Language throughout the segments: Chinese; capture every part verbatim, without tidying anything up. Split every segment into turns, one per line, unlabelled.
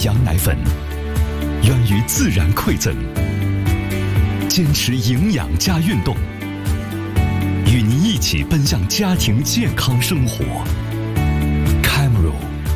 羊奶粉，源于自然馈赠，坚持营养加运动，与您一起奔向家庭健康生活。Camero。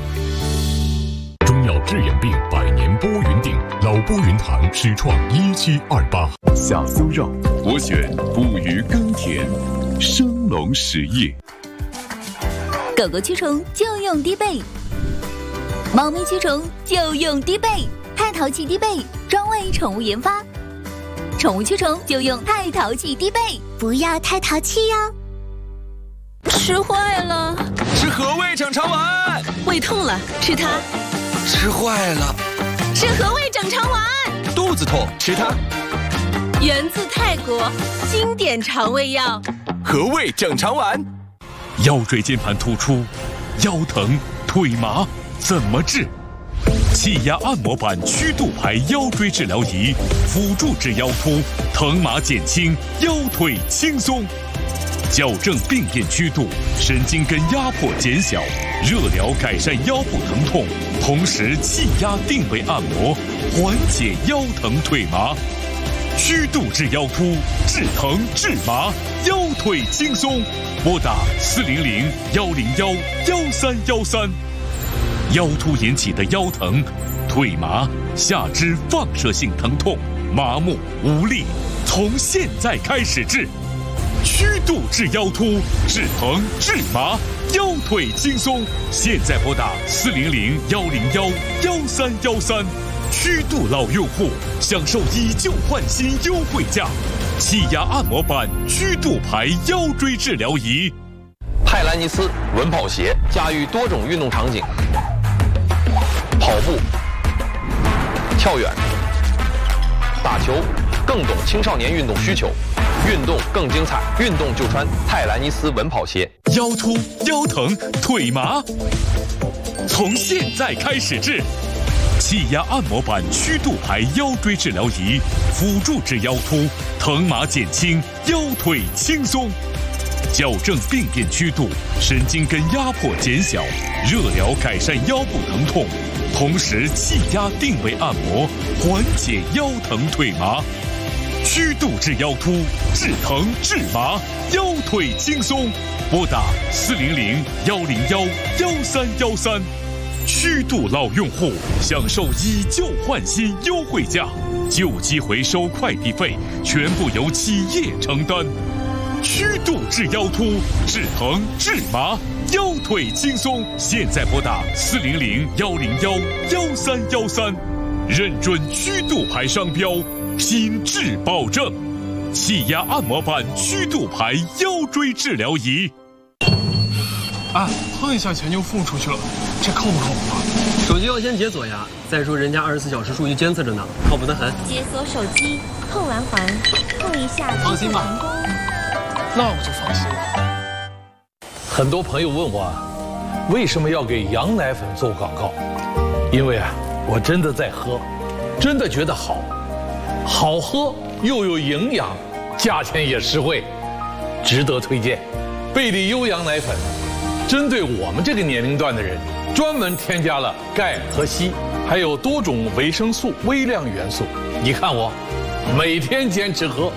中药治眼病，百年拨云定，老拨云堂始创一七二八。
小酥肉，我选不渝耕田，生龙实业。
狗狗驱虫就用低倍，猫咪驱虫就用低倍，太淘气低倍，专为宠物研发。宠物驱虫就用太淘气低倍，不要太淘气哟。吃坏了，
吃和味整肠丸。
胃痛了，吃它。
吃坏了，
吃和味整肠丸。
肚子痛，吃它。
源自泰国，经典肠胃药。
和味整肠丸。
腰椎间盘突出，腰疼、腿麻怎么治？气压按摩板曲度牌腰椎治疗仪，辅助治腰突，疼麻减轻，腰腿轻松。矫正病变曲度，神经根压迫减小，热疗改善腰部疼痛，同时气压定位按摩，缓解腰疼腿麻。曲度治腰突，治疼治麻，腰腿轻松。拨打四零零幺零幺幺三幺三。腰突引起的腰疼、腿麻、下肢放射性疼痛、麻木无力，从现在开始治。曲度治腰突，治疼治麻，腰腿轻松。现在拨打四零零幺零幺幺三幺三。曲度老用户享受以旧换新优惠价，气压按摩板曲度牌腰椎治疗仪。
泰兰尼斯稳跑鞋驾驭多种运动场景，跑步、跳远、打球，更懂青少年运动需求，运动更精彩，运动就穿泰兰尼斯稳跑鞋。
腰突、腰疼、腿麻，从现在开始治。气压按摩板曲度牌腰椎治疗仪，辅助治腰突，疼麻减轻，腰腿轻松。矫正病变曲度，神经根压迫减小，热疗改善腰部疼痛，同时气压定位按摩，缓解腰疼腿麻。曲度治腰突，治疼治麻，腰腿轻松。拨打四零零幺零幺幺三幺三。曲度老用户享受以旧换新优惠价，旧机回收快递费全部由企业承担。曲度治腰突，治疼治麻，腰腿轻松。现在拨打四零零幺零幺幺三幺三，认准曲度牌商标，品质保证。气压按摩板曲度牌腰椎治疗仪。
啊，碰一下钱就付出去了，这靠不靠谱啊？
手机要先解锁呀。再说人家二十四小时数据监测着呢，靠谱得很。
解锁手机，碰完环，碰一下，
放心吧。那我就放心了。
很多朋友问我，为什么要给羊奶粉做广告？因为啊，我真的在喝，真的觉得好，好喝又有营养，价钱也实惠，值得推荐。贝利优羊奶粉。针对我们这个年龄段的人，专门添加了钙和硒，还有多种维生素、微量元素。你看我，每天坚持喝。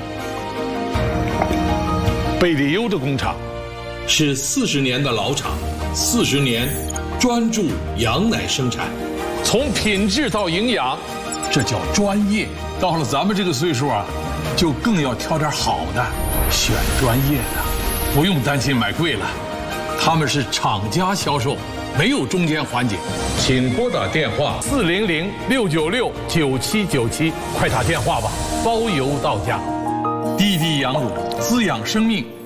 贝利优的工厂是四十年的老厂，四十年专注羊奶生产，从品质到营养，这叫专业。到了咱们这个岁数啊，就更要挑点好的，选专业的，不用担心买贵了。他们是厂家销售，没有中间环节。请拨打电话四零零六九六九七九七，快打电话吧，包邮到家。滴滴羊乳，滋养生命。